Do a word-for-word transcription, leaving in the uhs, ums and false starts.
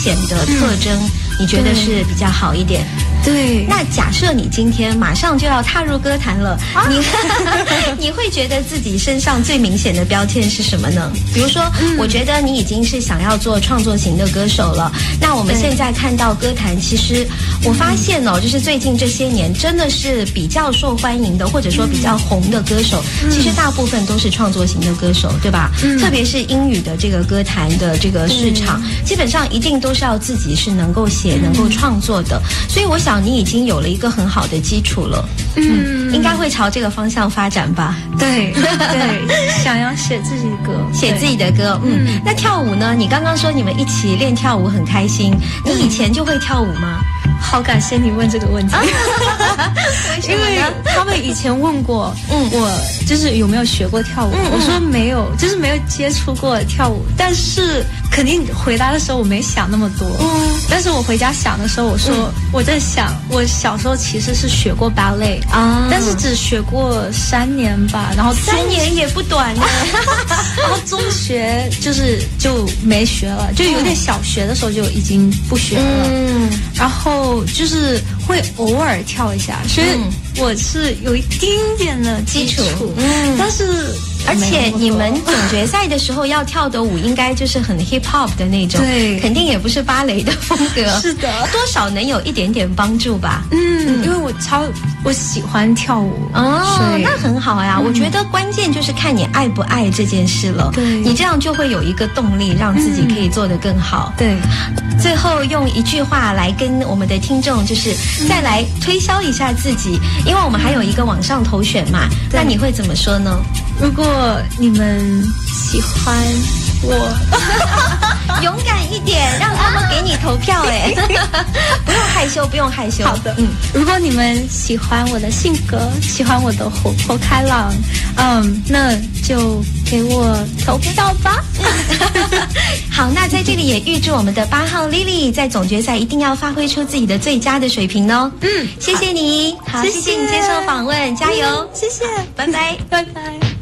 显的特征，嗯、你觉得是比较好一点？ 对。 那假设你今天马上就要踏入歌坛了，啊、你你会觉得自己身上最明显的标签是什么呢？比如说，嗯、我觉得你已经是想要做创作型的歌手了。那我们现在看到歌坛，其实我发现哦，就是最近这些年真的是比较受欢迎的，或者说比较红的歌手，嗯、其实大部分都是创作型的歌手，对吧？嗯、特别是英语的这个歌坛的这个市场，嗯、基本上一定都是要自己是能够写、嗯、能够创作的。所以我想你已经有了一个很好的基础了，嗯，应该会朝这个方向发展吧？ 对对，想要写自己的歌， 写自己的歌，嗯。嗯那跳舞呢？你刚刚说你们一起练跳舞很开心，你以前就会跳舞吗？ 好感谢你问这个问题，因为他们以前问过，嗯，我就是有没有学过跳舞，嗯、我说没有，就是没有接触过跳舞，但是肯定回答的时候我没想那么多，嗯，但是我回家想的时候，我说、嗯、我在想，我小时候其实是学过芭蕾啊，但是只学过三年吧，然后三年也不短呢， 然后中学就是就没学了，就有点小学的时候就已经不学了，嗯，然后。就是会偶尔跳一下，所以我是有一丁点的基础，嗯，但是而且你们总决赛的时候要跳的舞应该就是很 hip hop 的那种， 对， 肯定也不是芭蕾的风格， 是的， 多少能有一点点帮助吧， 嗯，因为我超我喜欢跳舞哦，那很好呀，嗯、我觉得关键就是看你爱不爱这件事了， 对， 你这样就会有一个动力让自己可以做得更好， 对。 最后用一句话来跟我们的听众，就是再来推销一下自己，因为我们还有一个网上投选嘛，那你会怎么说呢？ 如果你们喜欢我， 勇敢一点，让他们给你投票哎，不用害羞，不用害羞。 好的，嗯，如果你们喜欢我的性格，喜欢我的活泼开朗，嗯，那就给我投票吧。 好，那在这里也预祝我们的八号 Lily 在总决赛一定要发挥出自己的最佳的水平哦。嗯，谢谢你，好，谢谢你接受访问，加油， 谢谢， 拜拜， 拜拜。